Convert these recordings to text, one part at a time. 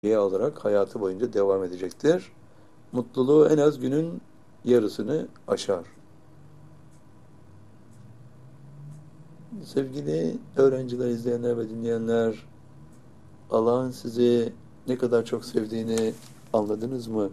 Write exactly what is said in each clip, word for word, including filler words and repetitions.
alarak hayatı boyunca devam edecektir. Mutluluğu en az günün yarısını aşar. Sevgili öğrenciler, izleyenler ve dinleyenler, Allah'ın sizi ne kadar çok sevdiğini anladınız mı?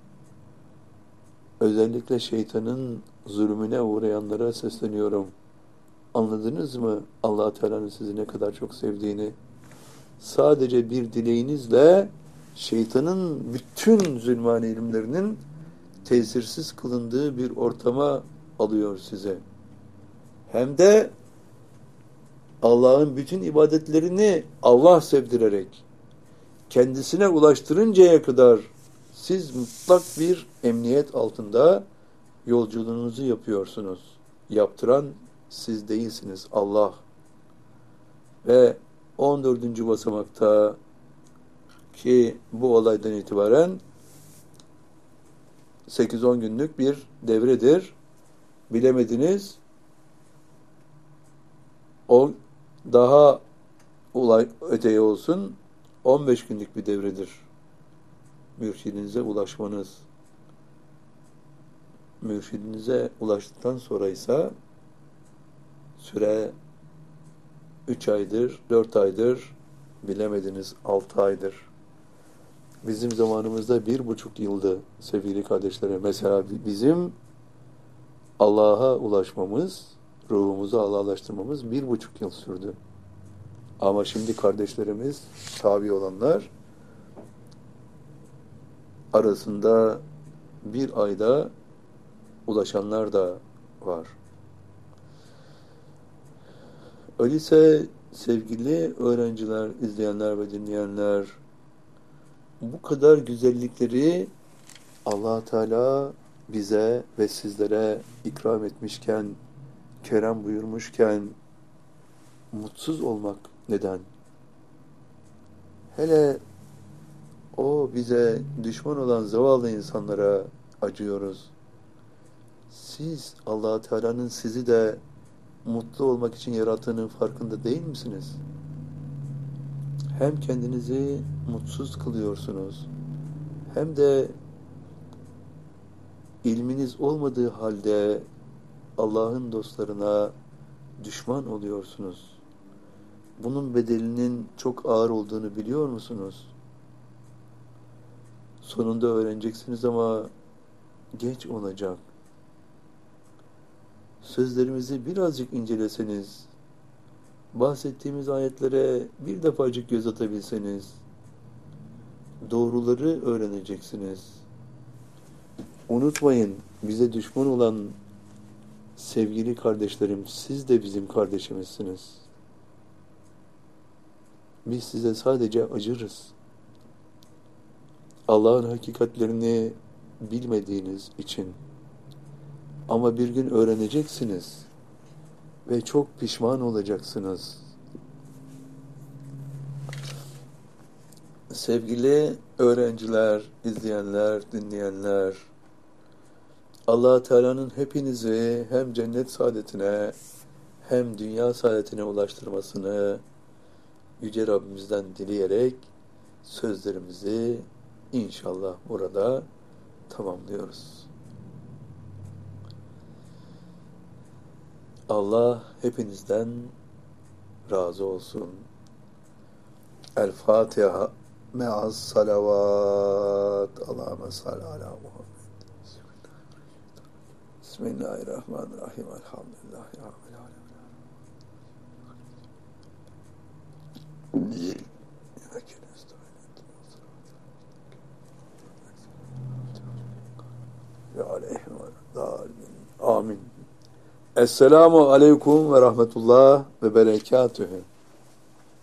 Özellikle şeytanın zulmüne uğrayanlara sesleniyorum. Anladınız mı Allah Teala'nın sizi ne kadar çok sevdiğini? Sadece bir dileğinizle şeytanın bütün zulmani ilimlerinin tesirsiz kılındığı bir ortama alıyor size. Hem de Allah'ın bütün ibadetlerini Allah sevdirerek kendisine ulaştırıncaya kadar siz mutlak bir emniyet altında yolculuğunuzu yapıyorsunuz. Yaptıran siz değilsiniz, Allah. Ve on dördüncü basamakta ki bu olaydan itibaren sekiz on günlük bir devredir. Bilemediniz, o daha olay öteye olsun, on beş günlük bir devredir. Mürşidinize ulaşmanız. Mürşidinize ulaştıktan sonra ise süre üç aydır, dört aydır, bilemediniz altı aydır. Bizim zamanımızda bir buçuk yıldı sevgili kardeşlerim. Mesela bizim Allah'a ulaşmamız, ruhumuzu Allah'laştırmamız bir buçuk yıl sürdü. Ama şimdi kardeşlerimiz, tabi olanlar arasında bir ayda ulaşanlar da var. Öyleyse sevgili öğrenciler, izleyenler ve dinleyenler, bu kadar güzellikleri Allah Teala bize ve sizlere ikram etmişken, kerem buyurmuşken mutsuz olmak neden? Hele o bize düşman olan zavallı insanlara acıyoruz. Siz Allah Teala'nın sizi de mutlu olmak için yarattığının farkında değil misiniz? Hem kendinizi mutsuz kılıyorsunuz, hem de ilminiz olmadığı halde Allah'ın dostlarına düşman oluyorsunuz. Bunun bedelinin çok ağır olduğunu biliyor musunuz? Sonunda öğreneceksiniz ama geç olacak. Sözlerimizi birazcık inceleseniz, bahsettiğimiz ayetlere bir defacık göz atabilseniz, doğruları öğreneceksiniz. Unutmayın, bize düşman olan sevgili kardeşlerim, siz de bizim kardeşimizsiniz. Biz size sadece acırız. Allah'ın hakikatlerini bilmediğiniz için. Ama bir gün öğreneceksiniz ve çok pişman olacaksınız. Sevgili öğrenciler, izleyenler, dinleyenler, Allah Teala'nın hepinizi hem cennet saadetine hem dünya saadetine ulaştırmasını Yüce Rabbimizden dileyerek sözlerimizi inşallah burada tamamlıyoruz. Allah hepinizden razı olsun. El Fatiha me'as salavat. Allahümme salli ala Muhammed. Bismillahirrahmanirrahim. Elhamdülillahi Rabbil alemin. Ve aleyhim ve Amin. Esselamu aleyküm ve rahmetullah ve berekatühü.